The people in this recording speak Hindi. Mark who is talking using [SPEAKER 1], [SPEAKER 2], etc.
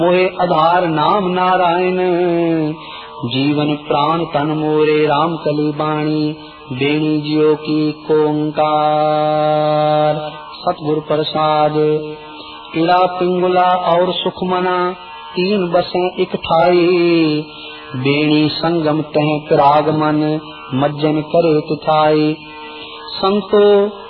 [SPEAKER 1] मोहे आधार नाम नारायण, जीवन प्राण तन मोरे राम कली बाणी, बेणी जियो की ओंकार। सतगुरु प्रसाद। पीड़ा पिंगुला और सुखमना, तीन बसें एक ठाई, बेणी संगम तह पिराग मन, मज्जन करे तिथाई। संतो